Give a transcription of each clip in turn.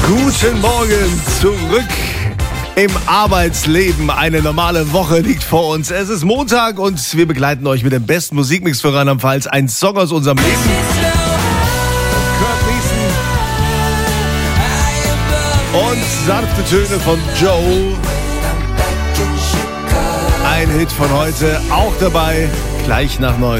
Guten Morgen zurück im Arbeitsleben. Eine normale Woche liegt vor uns. Es ist Montag und wir begleiten euch mit dem besten Musikmix für Rheinland-Pfalz. Ein Song aus unserem Leben. Und sanfte Töne von Joe. Ein Hit von heute, auch dabei, gleich nach 9.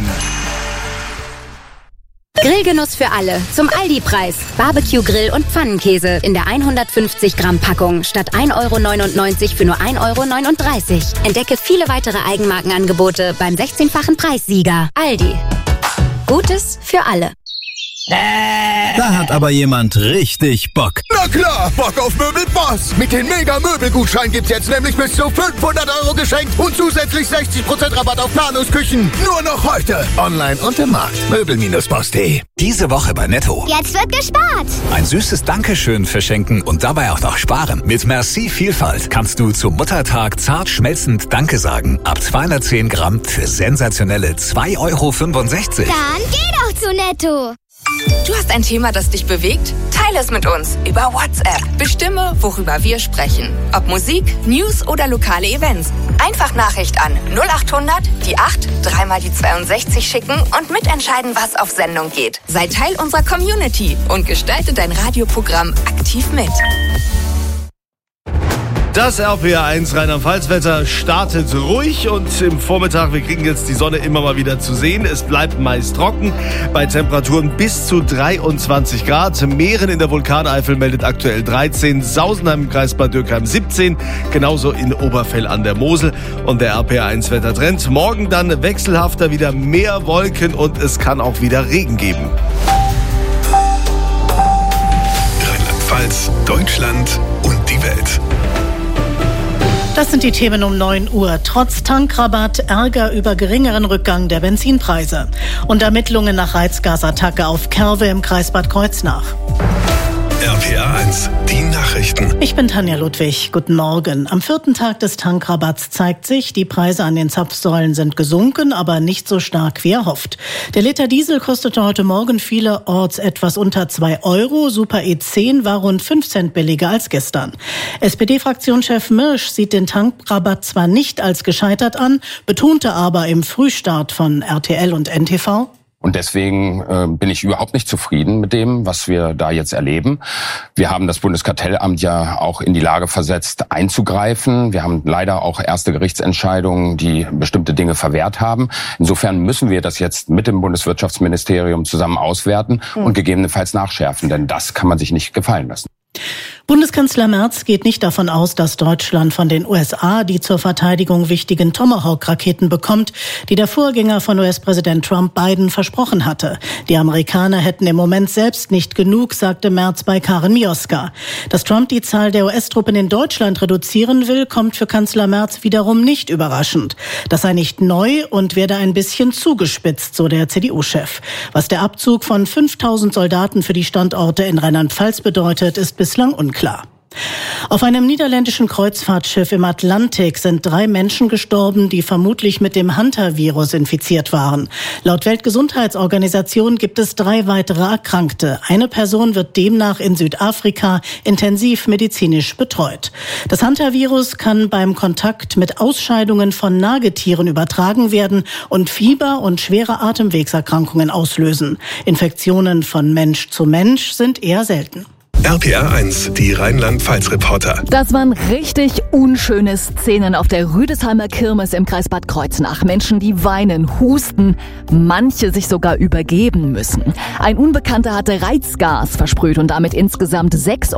Grillgenuss für alle. Zum Aldi-Preis. Barbecue-Grill und Pfannenkäse in der 150 Gramm Packung statt 1,99 € für nur 1,39 €. Entdecke viele weitere Eigenmarkenangebote beim 16-fachen Preissieger. Aldi. Gutes für alle. Da hat aber jemand richtig Bock. Na klar, Bock auf Möbelboss. Mit den Mega-Möbelgutschein gibt's jetzt nämlich bis zu 500 € geschenkt und zusätzlich 60% Rabatt auf Planungsküchen. Nur noch heute. Online und im Markt. Möbel-boss.de. Diese Woche bei Netto. Jetzt wird gespart. Ein süßes Dankeschön verschenken und dabei auch noch sparen. Mit Merci Vielfalt kannst du zum Muttertag zart schmelzend Danke sagen. Ab 210 Gramm für sensationelle 2,65 €. Dann geh doch zu Netto. Du hast ein Thema, das dich bewegt? Teile es mit uns über WhatsApp. Bestimme, worüber wir sprechen. Ob Musik, News oder lokale Events. Einfach Nachricht an 0800 die 8 3 die 62 schicken und mitentscheiden, was auf Sendung geht. Sei Teil unserer Community und gestalte dein Radioprogramm aktiv mit. Das RPR1 Rheinland-Pfalz-Wetter startet ruhig und im Vormittag, wir kriegen jetzt die Sonne immer mal wieder zu sehen. Es bleibt meist trocken bei Temperaturen bis zu 23 Grad. Mähren in der Vulkaneifel meldet aktuell 13, Sausenheim im Kreis Bad Dürkheim 17, genauso in Oberfell an der Mosel. Und der RPR1 Wettertrend. Morgen dann wechselhafter, wieder mehr Wolken und es kann auch wieder Regen geben. Rheinland-Pfalz, Deutschland und die Welt. Das sind die Themen um 9 Uhr. Trotz Tankrabatt Ärger über geringeren Rückgang der Benzinpreise. Und Ermittlungen nach Reizgasattacke auf Kerwe im Kreis Bad Kreuznach. RPR1, die Nachrichten. Ich bin Tanja Ludwig. Guten Morgen. Am 4. Tag des Tankrabatts zeigt sich, die Preise an den Zapfsäulen sind gesunken, aber nicht so stark wie erhofft. Der Liter Diesel kostete heute Morgen vielerorts etwas unter 2 €. Super E10 war rund 5 Cent billiger als gestern. SPD-Fraktionschef Mirsch sieht den Tankrabatt zwar nicht als gescheitert an, betonte aber im Frühstart von RTL und NTV: Und deswegen bin ich überhaupt nicht zufrieden mit dem, was wir da jetzt erleben. Wir haben das Bundeskartellamt ja auch in die Lage versetzt, einzugreifen. Wir haben leider auch erste Gerichtsentscheidungen, die bestimmte Dinge verwehrt haben. Insofern müssen wir das jetzt mit dem Bundeswirtschaftsministerium zusammen auswerten und gegebenenfalls nachschärfen, denn das kann man sich nicht gefallen lassen. Bundeskanzler Merz geht nicht davon aus, dass Deutschland von den USA die zur Verteidigung wichtigen Tomahawk-Raketen bekommt, die der Vorgänger von US-Präsident Trump Biden versprochen hatte. Die Amerikaner hätten im Moment selbst nicht genug, sagte Merz bei Karen Mioska. Dass Trump die Zahl der US-Truppen in Deutschland reduzieren will, kommt für Kanzler Merz wiederum nicht überraschend. Das sei nicht neu und werde ein bisschen zugespitzt, so der CDU-Chef. Was der Abzug von 5.000 Soldaten für die Standorte in Rheinland-Pfalz bedeutet, ist bislang unklar. Auf einem niederländischen Kreuzfahrtschiff im Atlantik sind 3 Menschen gestorben, die vermutlich mit dem Hunter-Virus infiziert waren. Laut Weltgesundheitsorganisation gibt es 3 weitere Erkrankte. Eine Person wird demnach in Südafrika intensiv medizinisch betreut. Das Hunter-Virus kann beim Kontakt mit Ausscheidungen von Nagetieren übertragen werden und Fieber und schwere Atemwegserkrankungen auslösen. Infektionen von Mensch zu Mensch sind eher selten. RPR1, die Rheinland-Pfalz-Reporter. Das waren richtig unschöne Szenen auf der Rüdesheimer Kirmes im Kreis Bad Kreuznach. Menschen, die weinen, husten, manche sich sogar übergeben müssen. Ein Unbekannter hatte Reizgas versprüht und damit insgesamt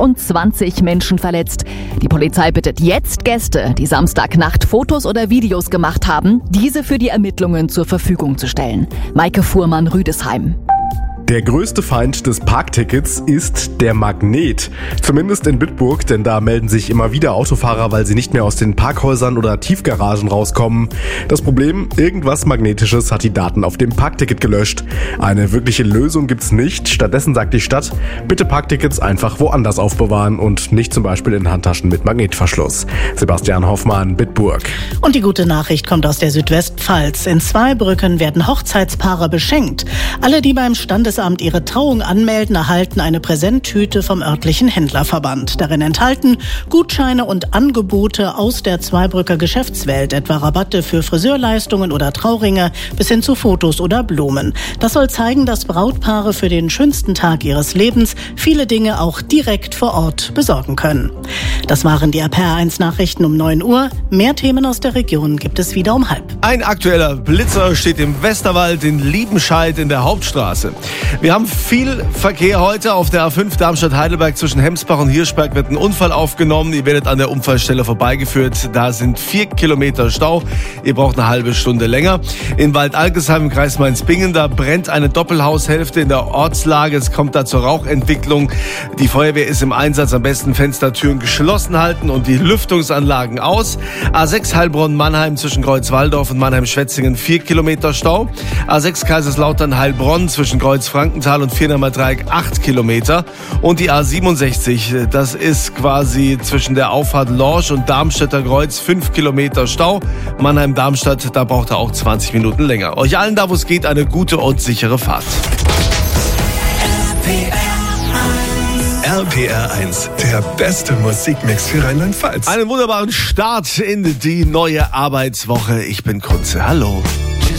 26 Menschen verletzt. Die Polizei bittet jetzt Gäste, die Samstagnacht Fotos oder Videos gemacht haben, diese für die Ermittlungen zur Verfügung zu stellen. Maike Fuhrmann, Rüdesheim. Der größte Feind des Parktickets ist der Magnet. Zumindest in Bitburg, denn da melden sich immer wieder Autofahrer, weil sie nicht mehr aus den Parkhäusern oder Tiefgaragen rauskommen. Das Problem, irgendwas Magnetisches hat die Daten auf dem Parkticket gelöscht. Eine wirkliche Lösung gibt's nicht. Stattdessen sagt die Stadt, bitte Parktickets einfach woanders aufbewahren und nicht zum Beispiel in Handtaschen mit Magnetverschluss. Sebastian Hoffmann, Bitburg. Und die gute Nachricht kommt aus der Südwestpfalz. In Zweibrücken werden Hochzeitspaare beschenkt. Alle, die beim Standesamt Arbeitsamt ihre Trauung anmelden, erhalten eine Präsenttüte vom örtlichen Händlerverband. Darin enthalten Gutscheine und Angebote aus der Zweibrücker Geschäftswelt, etwa Rabatte für Friseurleistungen oder Trauringe bis hin zu Fotos oder Blumen. Das soll zeigen, dass Brautpaare für den schönsten Tag ihres Lebens viele Dinge auch direkt vor Ort besorgen können. Das waren die RPR1-Nachrichten um 9 Uhr. Mehr Themen aus der Region gibt es wieder um 12:30. Ein aktueller Blitzer steht im Westerwald in Liebenscheid in der Hauptstraße. Wir haben viel Verkehr heute auf der A5 Darmstadt-Heidelberg zwischen Hemsbach und Hirschberg wird ein Unfall aufgenommen. Ihr werdet an der Unfallstelle vorbeigeführt. Da sind 4 Kilometer Stau. Ihr braucht eine halbe Stunde länger. In Waldalgesheim im Kreis Mainz-Bingen, da brennt eine Doppelhaushälfte in der Ortslage. Es kommt da zur Rauchentwicklung. Die Feuerwehr ist im Einsatz. Am besten Fenster, Türen geschlossen halten und die Lüftungsanlagen aus. A6 Heilbronn-Mannheim zwischen Kreuzwaldorf und Mannheim-Schwetzingen 4 Kilometer Stau. A6 Kaiserslautern-Heilbronn zwischen Kreuz-Frankenthal und Vierheimer Dreieck 8 Kilometer. Und die A67, das ist quasi zwischen der Auffahrt Lorsch und Darmstädter Kreuz 5 Kilometer Stau. Mannheim-Darmstadt, da braucht er auch 20 Minuten länger. Euch allen da, wo es geht, eine gute und sichere Fahrt. RPR1, der beste Musikmix für Rheinland-Pfalz. Einen wunderbaren Start in die neue Arbeitswoche. Ich bin Kunze. Hallo.